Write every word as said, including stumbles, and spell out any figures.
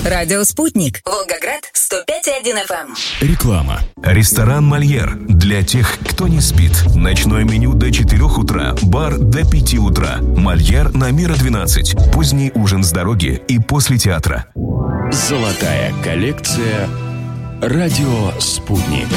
Радио «Спутник». Волгоград, сто пять и один эф эм. Реклама. Ресторан «Мольер» для тех, кто не спит. Ночное меню до четырех утра, бар до пяти утра. «Мольер» на Мира двенадцать. Поздний ужин с дороги и после театра. Золотая коллекция «Радио «Спутник».